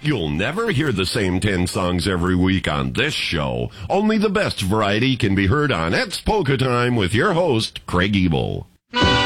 You'll never hear the same 10 songs every week on this show. Only the best variety can be heard on It's Polka Time with your host, Craig Ebel.